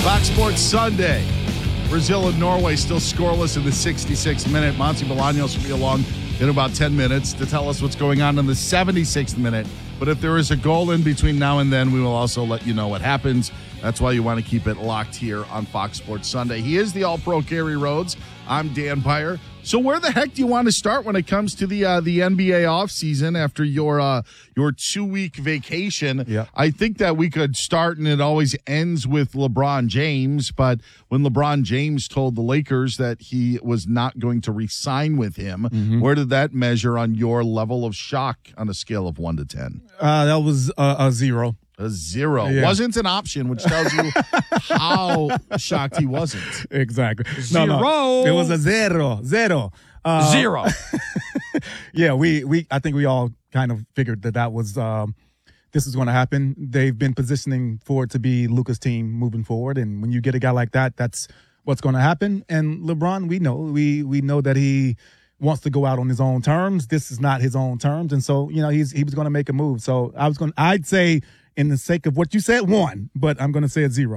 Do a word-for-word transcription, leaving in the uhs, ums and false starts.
Fox Sports Sunday. Brazil and Norway still scoreless in the sixty-sixth minute. Monty Bolaños will be along in about ten minutes to tell us what's going on in the seventy-sixth minute. But if there is a goal in between now and then, we will also let you know what happens. That's why you want to keep it locked here on Fox Sports Sunday. He is the All-Pro Gary Rhodes. I'm Dan Beyer. So where the heck do you want to start when it comes to the uh, the N B A offseason after your uh, your two-week vacation? Yeah. I think that we could start, and it always ends with LeBron James. But when LeBron James told the Lakers that he was not going to re-sign with him, mm-hmm. where did that measure on your level of shock on a scale of one to ten? Uh, that was uh, a zero. A zero. Yeah. Wasn't an option, which tells you how shocked he wasn't. Exactly. Zero. No, no. It was a zero. Zero. Uh, Zero. yeah, we, we I think we all kind of figured that that was um, this is going to happen. They've been positioning for it to be Luka's team moving forward, and when you get a guy like that, that's what's going to happen. And LeBron, we know we we know that he wants to go out on his own terms. This is not his own terms, and so you know he's he was going to make a move. So I was going. I'd say, in the sake of what you said, one, but I'm going to say a zero.